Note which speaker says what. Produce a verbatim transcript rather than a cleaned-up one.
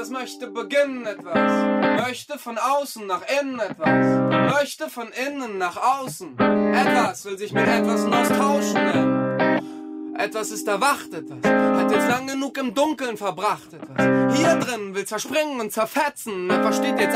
Speaker 1: Etwas möchte beginnen, etwas möchte von außen nach innen etwas, möchte von innen nach außen. Etwas will sich mit etwas austauschen. Etwas ist erwacht, etwas hat jetzt lang genug im Dunkeln verbracht. Etwas hier drin will zerspringen und zerfetzen. Etwas steht jetzt